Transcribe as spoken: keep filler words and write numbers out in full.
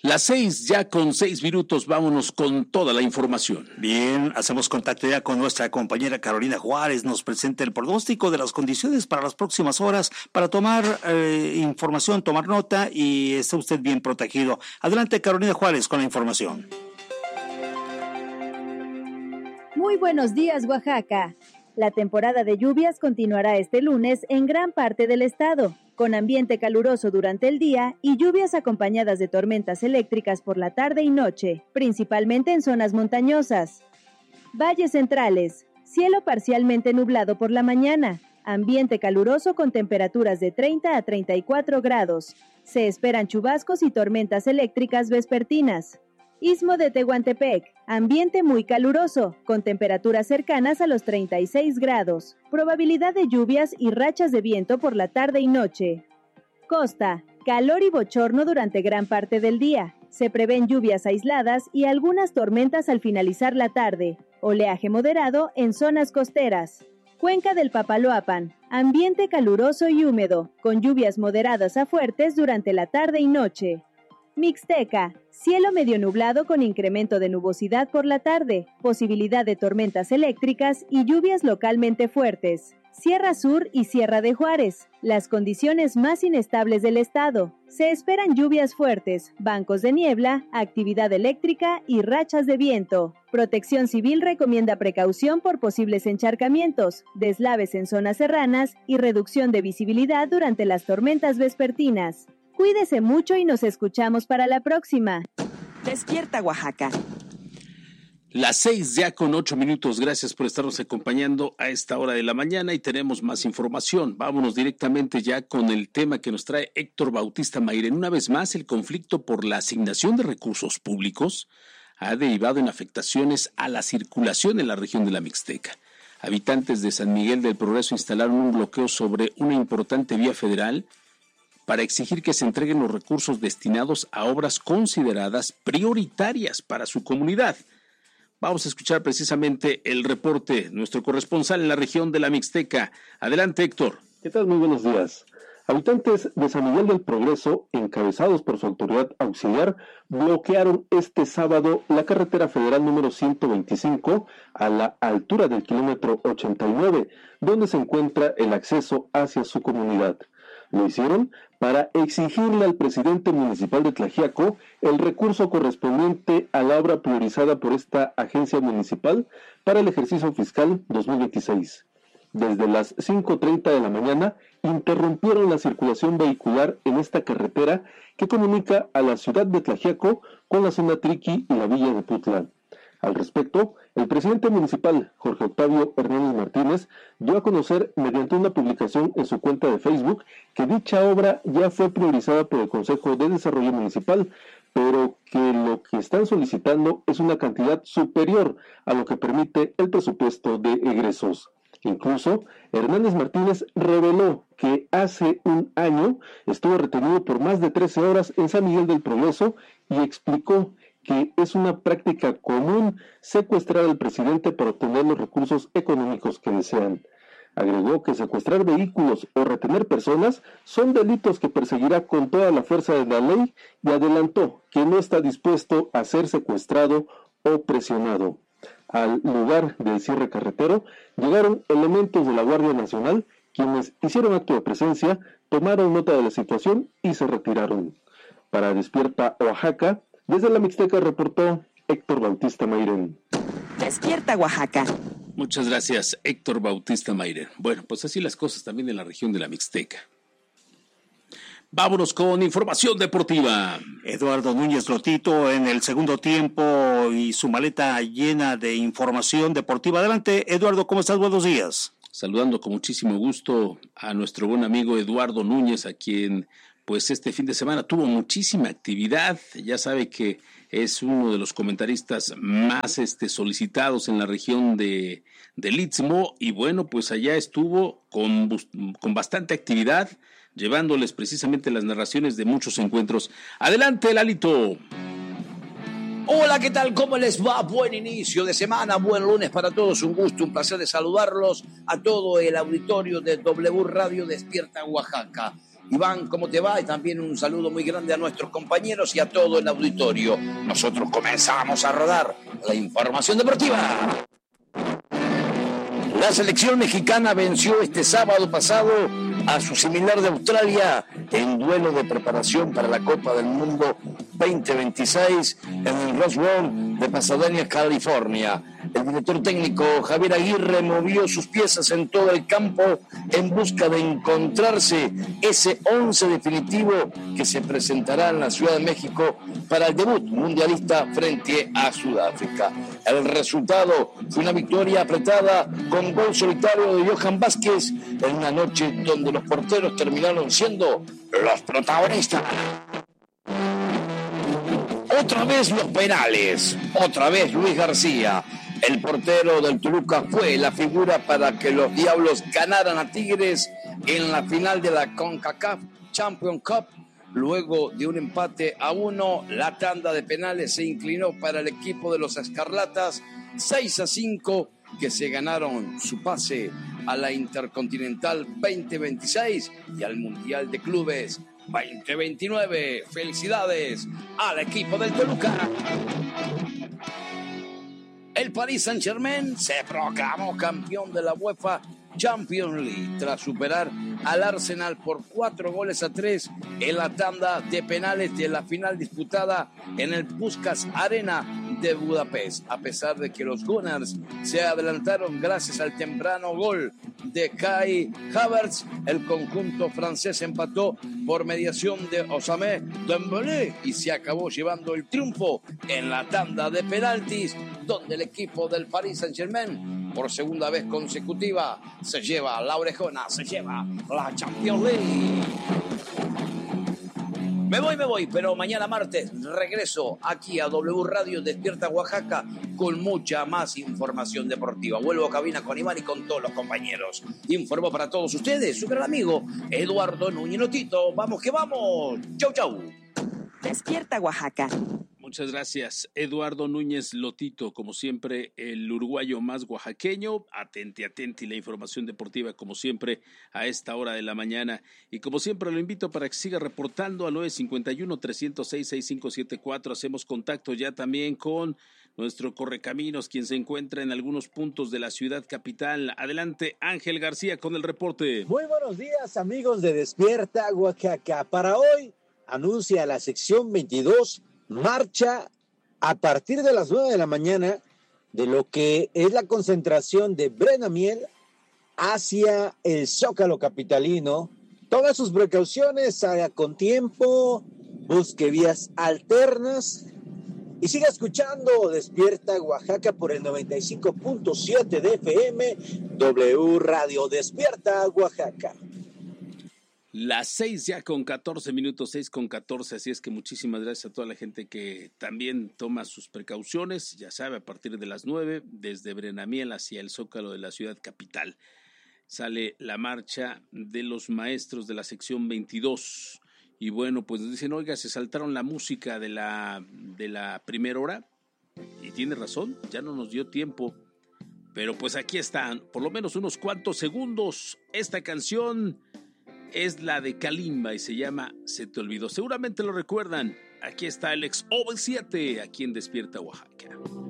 Las seis, ya con seis minutos, vámonos con toda la información. Bien, hacemos contacto ya con nuestra compañera Carolina Juárez, nos presenta el pronóstico de las condiciones para las próximas horas, para tomar eh, información, tomar nota y esté usted bien protegido. Adelante, Carolina Juárez, con la información. Muy buenos días, Oaxaca. La temporada de lluvias continuará este lunes en gran parte del estado, con ambiente caluroso durante el día y lluvias acompañadas de tormentas eléctricas por la tarde y noche, principalmente en zonas montañosas. Valles centrales, cielo parcialmente nublado por la mañana, ambiente caluroso con temperaturas de treinta a treinta y cuatro grados. Se esperan chubascos y tormentas eléctricas vespertinas. Istmo de Tehuantepec, ambiente muy caluroso, con temperaturas cercanas a los treinta y seis grados. Probabilidad de lluvias y rachas de viento por la tarde y noche. Costa, calor y bochorno durante gran parte del día. Se prevén lluvias aisladas y algunas tormentas al finalizar la tarde. Oleaje moderado en zonas costeras. Cuenca del Papaloapan, ambiente caluroso y húmedo, con lluvias moderadas a fuertes durante la tarde y noche. Mixteca, cielo medio nublado con incremento de nubosidad por la tarde, posibilidad de tormentas eléctricas y lluvias localmente fuertes. Sierra Sur y Sierra de Juárez, las condiciones más inestables del estado. Se esperan lluvias fuertes, bancos de niebla, actividad eléctrica y rachas de viento. Protección Civil recomienda precaución por posibles encharcamientos, deslaves en zonas serranas y reducción de visibilidad durante las tormentas vespertinas. Cuídese mucho y nos escuchamos para la próxima. Despierta, Oaxaca. Las seis, ya con ocho minutos. Gracias por estarnos acompañando a esta hora de la mañana y tenemos más información. Vámonos directamente ya con el tema que nos trae Héctor Bautista Mayren. Una vez más, el conflicto por la asignación de recursos públicos ha derivado en afectaciones a la circulación en la región de la Mixteca. Habitantes de San Miguel del Progreso instalaron un bloqueo sobre una importante vía federal para exigir que se entreguen los recursos destinados a obras consideradas prioritarias para su comunidad. Vamos a escuchar precisamente el reporte de nuestro corresponsal en la región de la Mixteca. Adelante, Héctor. ¿Qué tal? Muy buenos días. Habitantes de San Miguel del Progreso, encabezados por su autoridad auxiliar, bloquearon este sábado la carretera federal número ciento veinticinco a la altura del kilómetro ochenta y nueve, donde se encuentra el acceso hacia su comunidad. Lo hicieron para exigirle al presidente municipal de Tlaxiaco el recurso correspondiente a la obra priorizada por esta agencia municipal para el ejercicio fiscal dos mil veintiséis. Desde las cinco treinta de la mañana interrumpieron la circulación vehicular en esta carretera que comunica a la ciudad de Tlaxiaco con la zona Triqui y la villa de Putlán. Al respecto, el presidente municipal, Jorge Octavio Hernández Martínez, dio a conocer mediante una publicación en su cuenta de Facebook que dicha obra ya fue priorizada por el Consejo de Desarrollo Municipal, pero que lo que están solicitando es una cantidad superior a lo que permite el presupuesto de egresos. Incluso, Hernández Martínez reveló que hace un año estuvo retenido por más de trece horas en San Miguel del Progreso y explicó que es una práctica común secuestrar al presidente para obtener los recursos económicos que desean. Agregó que secuestrar vehículos o retener personas son delitos que perseguirá con toda la fuerza de la ley y adelantó que no está dispuesto a ser secuestrado o presionado. Al lugar del cierre carretero llegaron elementos de la Guardia Nacional, quienes hicieron acto de presencia, tomaron nota de la situación y se retiraron. Para Despierta Oaxaca, desde la Mixteca reportó Héctor Bautista Mayren. Despierta, Oaxaca. Muchas gracias, Héctor Bautista Mayren. Bueno, pues así las cosas también en la región de la Mixteca. Vámonos con información deportiva. Eduardo Núñez Lotito en el segundo tiempo y su maleta llena de información deportiva. Adelante, Eduardo, ¿cómo estás? Buenos días. Saludando con muchísimo gusto a nuestro buen amigo Eduardo Núñez, a quien pues este fin de semana tuvo muchísima actividad. Ya sabe que es uno de los comentaristas más este, solicitados en la región de del Istmo, y bueno, pues allá estuvo con, con bastante actividad, llevándoles precisamente las narraciones de muchos encuentros. Adelante, Lalito. Hola, ¿qué tal? ¿Cómo les va? Buen inicio de semana, buen lunes para todos, un gusto, un placer de saludarlos a todo el auditorio de W Radio Despierta Oaxaca. Iván, ¿cómo te va? Y también un saludo muy grande a nuestros compañeros y a todo el auditorio. Nosotros comenzamos a rodar la información deportiva. La selección mexicana venció este sábado pasado a su similar de Australia en duelo de preparación para la Copa del Mundo veinte veintiséis en el Rose Bowl de Pasadena, California. El director técnico Javier Aguirre movió sus piezas en todo el campo en busca de encontrarse ese once definitivo que se presentará en la Ciudad de México para el debut mundialista frente a Sudáfrica. El resultado fue una victoria apretada con gol solitario de Johan Vázquez en una noche donde los porteros terminaron siendo los protagonistas. Otra vez los penales, otra vez Luis García. El portero del Toluca fue la figura para que los Diablos ganaran a Tigres en la final de la CONCACAF Champions Cup. Luego de un empate a uno, la tanda de penales se inclinó para el equipo de los Escarlatas, seis a cinco, que se ganaron su pase a la Intercontinental veinte veintiséis y al Mundial de Clubes veinte veintinueve. Felicidades al equipo del Toluca. El Paris Saint-Germain se proclamó campeón de la UEFA Champions League tras superar al Arsenal por cuatro goles a tres en la tanda de penales de la final disputada en el Puskás Arena de Budapest. A pesar de que los Gunners se adelantaron gracias al temprano gol de Kai Havertz, el conjunto francés empató por mediación de Ousmane Dembélé y se acabó llevando el triunfo en la tanda de penaltis, donde el equipo del Paris Saint-Germain por segunda vez consecutiva se lleva la orejona, se lleva la Champions League. Me voy, me voy, pero mañana martes regreso aquí a W Radio Despierta Oaxaca con mucha más información deportiva. Vuelvo a cabina con Iván y con todos los compañeros. Informo para todos ustedes su gran amigo Eduardo Núñez Lotito. ¡Vamos que vamos! ¡Chau, chau! Despierta Oaxaca. Muchas gracias, Eduardo Núñez Lotito, como siempre, el uruguayo más oaxaqueño. Atenti, atenti, la información deportiva, como siempre, a esta hora de la mañana. Y como siempre, lo invito para que siga reportando al nueve cinco uno, tres cero seis, seis cinco siete cuatro. Hacemos contacto ya también con nuestro correcaminos, quien se encuentra en algunos puntos de la ciudad capital. Adelante, Ángel García, con el reporte. Muy buenos días, amigos de Despierta Oaxaca. Para hoy, anuncia la sección veintidós, marcha a partir de las nueve de la mañana de lo que es la concentración de Brena Miel hacia el Zócalo capitalino. Tome sus precauciones, haga con tiempo, busque vías alternas y siga escuchando Despierta Oaxaca por el noventa y cinco punto siete de F M, W Radio Despierta Oaxaca. Las seis ya con catorce minutos, seis con catorce, así es que muchísimas gracias a toda la gente que también toma sus precauciones, ya sabe, a partir de las nueve, desde Brenamiel hacia el Zócalo de la ciudad capital, sale la marcha de los maestros de la sección veintidós, y bueno, pues nos dicen, oiga, se saltaron la música de la, de la primera hora, y tiene razón, ya no nos dio tiempo, pero pues aquí están, por lo menos unos cuantos segundos, esta canción es la de Kalimba y se llama Se te olvidó. Seguramente lo recuerdan. Aquí está el ex O V siete, aquí en Despierta Oaxaca.